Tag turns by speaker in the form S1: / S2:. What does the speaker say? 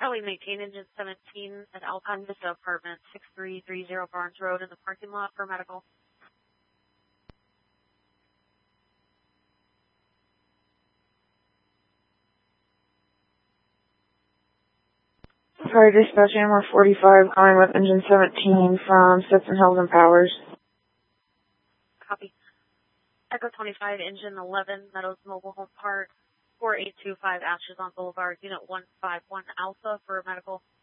S1: Charlie, maintain engine 17 at Alpine Vista Apartment, 6330 Barnes Road in the parking lot for medical.
S2: Fire dispatch Amber 45 calling with engine 17 from Stetson Hills and Powers.
S1: Copy. Echo 25, engine 11, Meadows Mobile Home Park, 4825 Ashes on Boulevard, unit 151 Alpha for medical.